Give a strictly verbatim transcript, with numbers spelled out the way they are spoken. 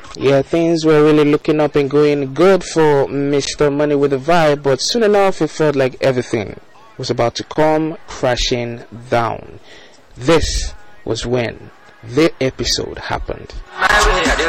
Yeah, things were really looking up and going good for Mister Money with a Vibe, but soon enough it felt like everything was about to come crashing down. This was when the episode happened.